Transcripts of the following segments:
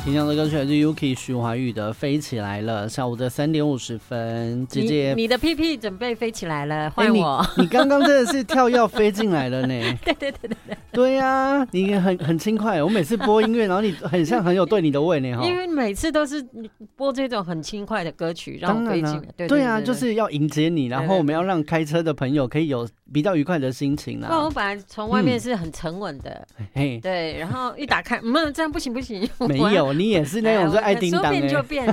听到的歌曲来自 Yuki 徐怀钰的《飞起来了》，下午的3点50分，姐姐， 你的屁屁准备飞起来了，换我。 你刚刚真的是跳跃飞进来了呢。 对。 对呀，你很轻快。我每次播音乐，然后你很像很有对你的味呢。 因为每次都是播这种很轻快的歌曲，让我飞进来。 对啊，就是要迎接你，然后我们要让开车的朋友可以有比较愉快的心情啦。 我本来从外面是很沉稳的，对，然后一打开，这样不行。 没有，你也是那种爱叮当说变就变。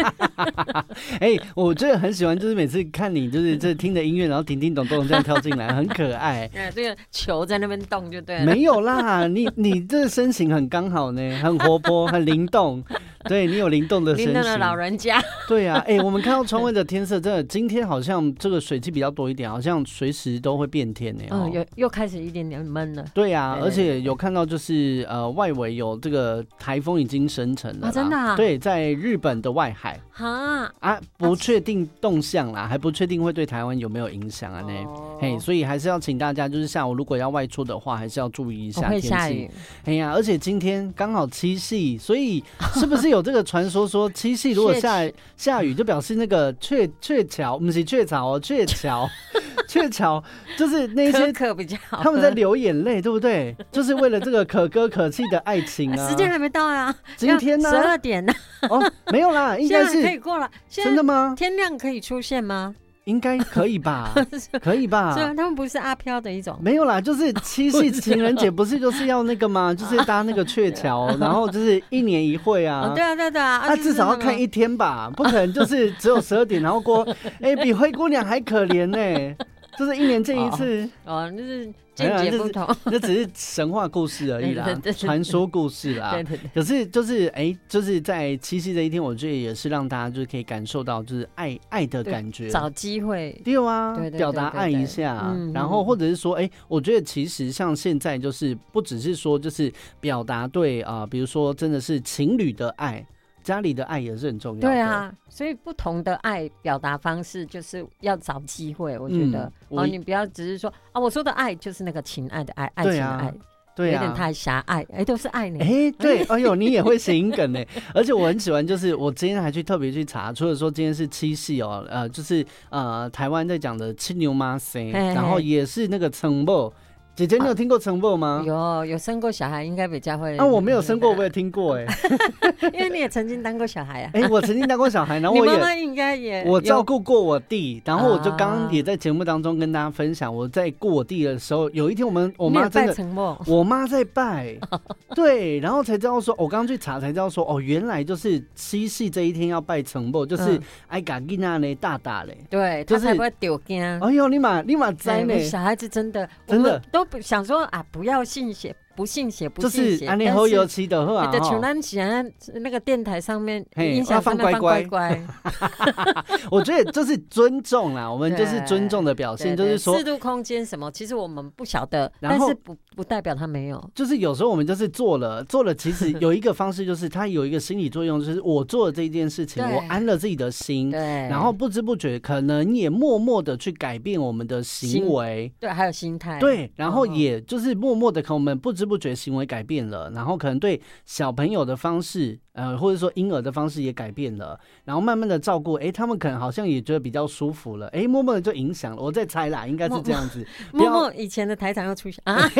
我真的很喜欢，就是每次看你就是这听着音乐，然后叮叮咚咚这样跳进来，很可爱。 这个球在那边动就对了。 没有啦，你这身形很刚好呢，很活泼，很灵动。对，你有灵动的身形， 灵动的老人家。 对啊，我们看到窗外的天色，真的今天好像这个水汽比较多一点，好像随时都会变天呢。 又开始一点点闷了。 对啊，而且有看到就是外围有这个台风已经生成了， 真的啊？ 对，在日本的外海不确定动向啦，还不确定会对台湾有没有影响啊呢？所以还是要请大家就是下午如果要外出的话，还是要注意一下天气。会下雨。而且今天刚好七夕，所以是不是有这个传说说七夕如果下雨就表示那个鹊桥，不是鹊桥哦，鹊桥就是那些可比较好， 他们在流眼泪，对不对？就是为了这个可歌可泣的爱情啊。 时间还没到啊， 今天呢 12点呢。 没有啦，应该是可以过了。 真的吗？ 天亮可以出现吗？ 应该可以吧，可以吧？ 是啊，他们不是阿飘的一种。 没有啦，就是七夕情人节不是就是要那个吗？就是搭那个鹊桥，然后就是1年1会啊。 对啊。 那至少要看1天吧，不可能就是只有12点然后过。比灰姑娘还可怜呢。就是1年见一次就是见解不同， 那只是神话故事而已啦，传说故事啦。对。可是就是在七夕这一天，我觉得也是让大家就是可以感受到就是爱的感觉， 找机会对啊，表达爱一下，然后或者是说我觉得其实像现在就是不只是说就是表达对比如说真的是情侣的爱。家里的爱也是很重要的。 对啊，所以不同的爱表达方式就是要找机会，我觉得你不要只是说我说的爱就是那个情爱的爱，爱情的爱。对啊，有点太狭隘，都是爱呢。 对，你也会谐音梗呢。而且我很喜欢，就是我今天还特别去查，除了说今天是七夕就是台湾在讲的七牛妈生，然后也是那个成某。姐姐，你有听过成某吗？ 有生过小孩，应该比较会。 我没有生过，我也听过因为你也曾经当过小孩啊。 我曾经当过小孩，然后你妈妈应该也。 我照顾过我弟，然后我就刚刚也在节目当中跟大家分享，我在顾我弟的时候，有一天我妈真的，我妈在拜，对，然后才知道说，我刚刚去查才知道说，原来就是七夕这一天要拜成某，就是爱嘎囡仔呢大大嘞， 对，他才不会丢惊。 你马栽呢， 小孩子真的都想说不要信邪，不信邪， 就是安尼好油漆的好啊。 就像咱现在那个电台上面音响上面放乖。 我觉得就是尊重啦，我们就是尊重的表现，就是说适度空间什么，其实我们不晓得，但是不代表他没有。 就是有时候我们就是做了，其实有一个方式，就是它有一个心理作用，就是我做了这件事情，我安了自己的心，然后不知不觉可能也默默的去改变我们的行为， 对，还有心态， 对，然后也就是默默的，可能我们不知不觉行为改变了，然后可能对小朋友的方式，或者说婴儿的方式也改变了，然后慢慢的照顾，他们可能好像也觉得比较舒服了，默默的就影响了。我在猜啦，应该是这样子。 默默以前的台长又出现啊。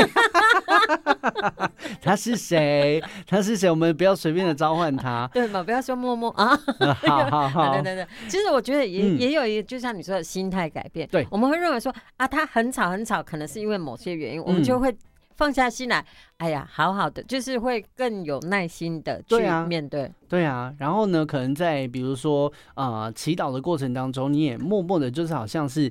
他是谁？我们不要随便的召唤他， 对嘛？不要说默默啊。好，对。其实我觉得也有一个，就像你说的心态改变。对，我们会认为说他很吵，可能是因为某些原因，我们就会放下心来，好好的，就是会更有耐心的去面对。 对啊，然后呢，可能在比如说祈祷的过程当中，你也默默的，就是好像是